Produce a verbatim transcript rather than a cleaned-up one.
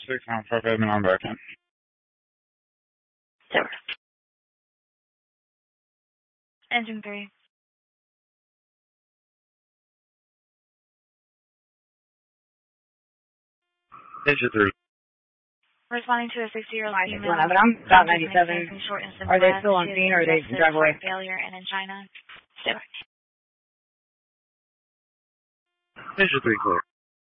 six nine five eight, and I'm back in. Zero. Engine three. Engine three. Responding to a sixty-year-old Five, female. six, one, but I'm about ninety-seven. Shortness of Are they breath. still on She scene has or are they congestive drive away? heart failure and angina. Zero. Engine three clear.